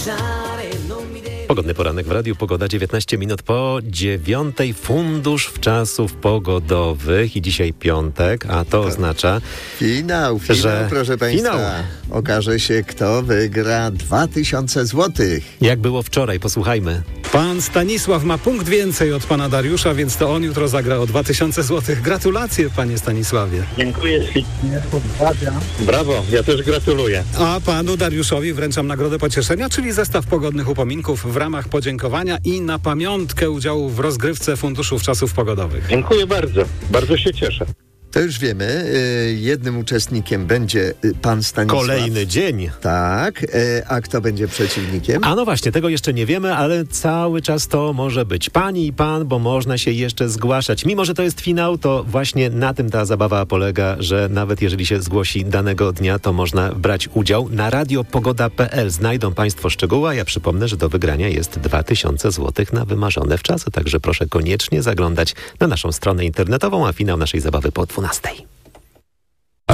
Pogodny poranek w radiu. Pogoda 19 minut po 9. Fundusz czasów pogodowych i dzisiaj piątek, a to oznacza, Finał, że proszę Państwa. finał. Okaże się, kto wygra 2000 złotych. Jak było wczoraj, posłuchajmy. Pan Stanisław ma punkt więcej od pana Dariusza, więc to on jutro zagra o 2000 zł. Gratulacje, panie Stanisławie. Dziękuję ślicznie, pozdrawiam. Brawo, ja też gratuluję. A panu Dariuszowi wręczam nagrodę pocieszenia, czyli zestaw pogodnych upominków w ramach podziękowania i na pamiątkę udziału w rozgrywce Funduszów Czasów Pogodowych. Dziękuję bardzo, bardzo się cieszę. To już wiemy, jednym uczestnikiem będzie pan Stanisław. Kolejny dzień. Tak, a kto będzie przeciwnikiem? A no właśnie, tego jeszcze nie wiemy, ale cały czas to może być pani i pan, bo można się jeszcze zgłaszać. Mimo że to jest finał, to właśnie na tym ta zabawa polega, że nawet jeżeli się zgłosi danego dnia, to można brać udział. Na radiopogoda.pl znajdą państwo szczegóły, a ja przypomnę, że do wygrania jest 2000 zł na wymarzone wczasy, także proszę koniecznie zaglądać na naszą stronę internetową, a finał naszej zabawy po 12.